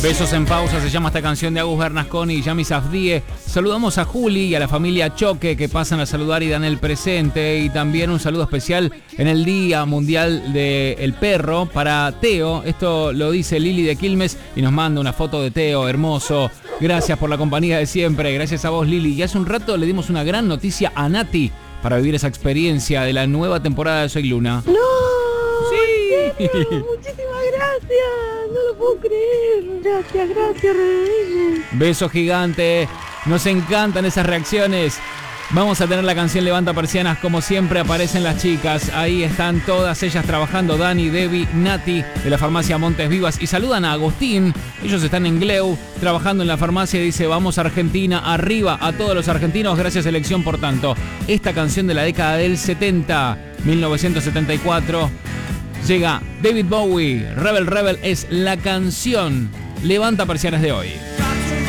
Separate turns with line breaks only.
Besos en pausa, se llama esta canción de Agus Bernasconi y Yami Safdie. Saludamos a Juli y a la familia Choque que pasan a saludar y dan el presente. Y también un saludo especial en el Día Mundial del Perro para Teo. Esto lo dice Lili de Quilmes y nos manda una foto de Teo, hermoso. Gracias por la compañía de siempre, gracias a vos, Lili. Y hace un rato le dimos una gran noticia a Nati para vivir esa experiencia de la nueva temporada de Soy Luna.
¡No!
¡Sí!
Muchísimas gracias, no lo puedo creer. Gracias, Reyes.
Beso gigante, nos encantan esas reacciones. Vamos a tener la canción Levanta Persianas, como siempre aparecen las chicas. Ahí están todas ellas trabajando, Dani, Debbie, Nati de la farmacia Montes Vivas. Y saludan a Agustín, ellos están en Gleu trabajando en la farmacia. Dice, vamos Argentina, arriba a todos los argentinos, gracias selección por tanto. Esta canción de la década del 70, 1974, llega David Bowie. Rebel Rebel es la canción Levanta Persianas de hoy.